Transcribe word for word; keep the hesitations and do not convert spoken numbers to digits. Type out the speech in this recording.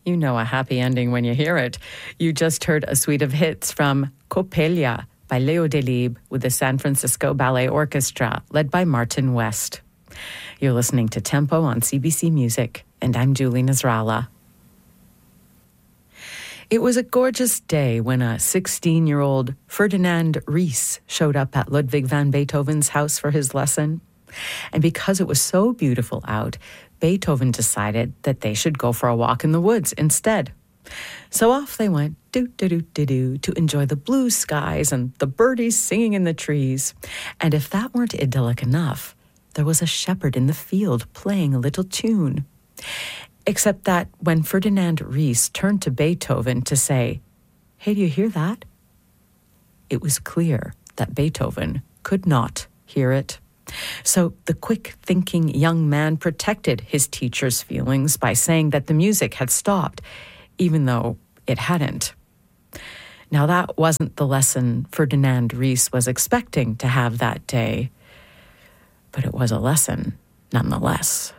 You know a happy ending when you hear it. You just heard a suite of hits from Coppelia by Leo Delibes with the San Francisco Ballet Orchestra, led by Martin West. You're listening to Tempo on C B C Music, and I'm Julie Nasrallah. It was a gorgeous day when a sixteen-year-old Ferdinand Ries showed up at Ludwig van Beethoven's house for his lesson. And because it was so beautiful out, Beethoven decided that they should go for a walk in the woods instead. So off they went, do-do-do-do-do, to enjoy the blue skies and the birdies singing in the trees. And if that weren't idyllic enough, there was a shepherd in the field playing a little tune. Except that when Ferdinand Ries turned to Beethoven to say, "Hey, do you hear that?" it was clear that Beethoven could not hear it. So the quick-thinking young man protected his teacher's feelings by saying that the music had stopped, even though it hadn't. Now, that wasn't the lesson Ferdinand Ries was expecting to have that day, but it was a lesson nonetheless.